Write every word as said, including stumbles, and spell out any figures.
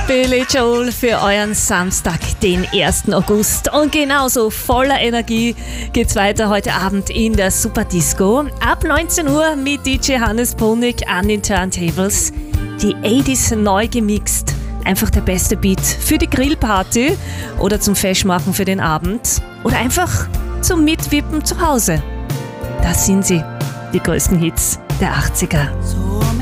Billy Joel für euren Samstag, den ersten August. Und genauso voller Energie geht's weiter heute Abend in der Super Disco. Ab neunzehn Uhr mit D J Hannes Brunig an den Turntables. Die achtziger neu gemixt. Einfach der beste Beat für die Grillparty oder zum Feschmachen für den Abend oder einfach zum Mitwippen zu Hause. Das sind sie, die größten Hits der achtziger. So